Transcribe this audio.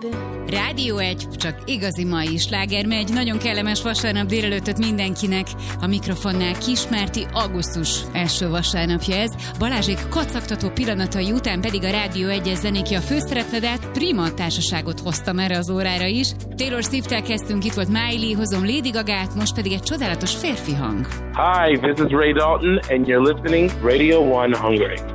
Rádió 1, csak igazi mai sláger megy. Nagyon kellemes vasárnap délelőttöt mindenkinek. A mikrofonnál Kismárti, augusztus első vasárnapja ez. Balázsék kacagtató pillanatai után pedig a Rádió 1-es zenéki a főszereplődet, prima társaságot hoztam erre az órára is. Taylor Swift-tel kezdtünk, itt volt Miley, hozom Lady Gagát, most pedig egy csodálatos férfi hang. Hi, this is Ray Dalton, and you're listening Radio 1 Hungary.